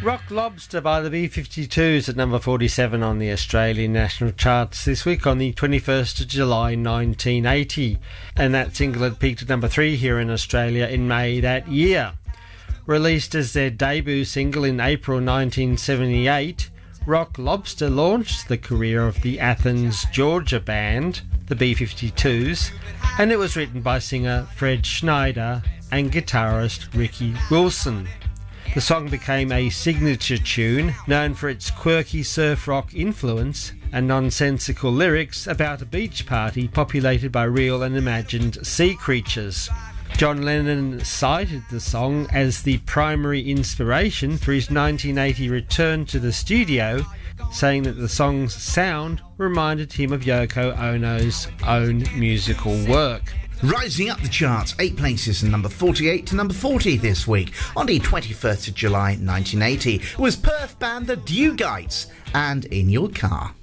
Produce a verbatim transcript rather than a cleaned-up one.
Rock Lobster by the B fifty-twos at number forty-seven on the Australian national charts this week on the twenty-first of July nineteen eighty, and that single had peaked at number three here in Australia in May that year. Released as their debut single in April nineteen seventy-eight, Rock Lobster launched the career of the Athens, Georgia band, the B fifty-twos, and it was written by singer Fred Schneider and guitarist Ricky Wilson. The song became a signature tune, known for its quirky surf rock influence and nonsensical lyrics about a beach party populated by real and imagined sea creatures. John Lennon cited the song as the primary inspiration for his nineteen eighty return to the studio, saying that the song's sound reminded him of Yoko Ono's own musical work. Rising up the charts, eight places from number forty-eight to number forty this week. On the twenty-first of July nineteen eighty was Perth band The Dewgites and In Your Car.